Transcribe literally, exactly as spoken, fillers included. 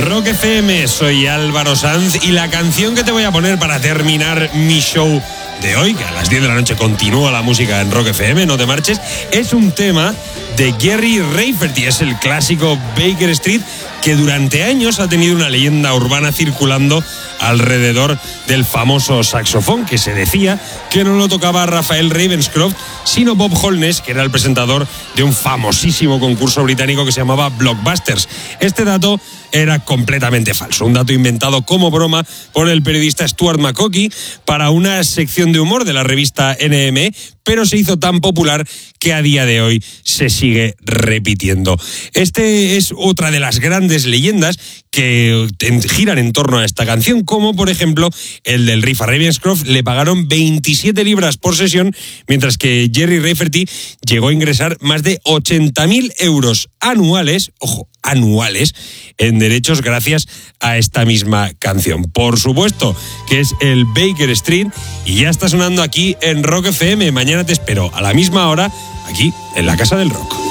Rock F M, soy Álvaro Sanz y la canción que te voy a poner para terminar mi show de hoy, que a las diez de la noche continúa la música en Rock F M, no te marches, es un tema de Gerry Rafferty, es el clásico Baker Street que durante años ha tenido una leyenda urbana circulando alrededor del famoso saxofón, que se decía que no lo tocaba Rafael Ravenscroft, sino Bob Holness, que era el presentador de un famosísimo concurso británico que se llamaba Blockbusters. Este dato era completamente falso, un dato inventado como broma por el periodista Stuart McCaughey para una sección de humor de la revista N M E, pero se hizo tan popular que a día de hoy se sigue repitiendo. Este es otra de las grandes leyendas que giran en torno a esta canción, como por ejemplo el del riff. A Ravenscroft le pagaron veintisiete libras por sesión, mientras que Gerry Rafferty llegó a ingresar más de ochenta mil euros anuales, ojo, anuales, en derechos gracias a esta misma canción. Por supuesto que es el Baker Street y ya está sonando aquí en Rock F M. Mañana te espero a la misma hora aquí en la Casa del Rock.